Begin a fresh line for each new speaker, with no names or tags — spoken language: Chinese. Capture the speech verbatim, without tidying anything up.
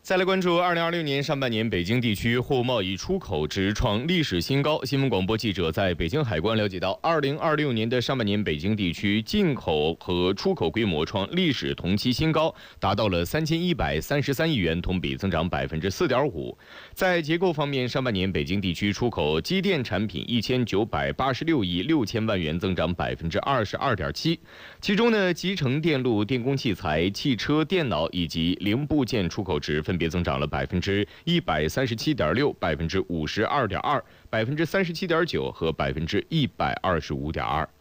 再来关注二零二六年上半年北京地区货物贸易出口值创历史新高。新闻广播记者在北京海关了解到，二零二六年的上半年北京地区进口和出口规模创历史同期新高，达到了三千一百三十三亿元，同比增长百分之四点五。在结构方面，上半年北京地区出口机电产品一千九百八十六亿六千万元，增长百分之二十二点七。其中呢，集成电路、电工器材、汽车、电脑以及零部件出口值分别增长了百分之一百三十七点六、百分之五十二点二、百分之三十七点九和百分之一百二十五点二。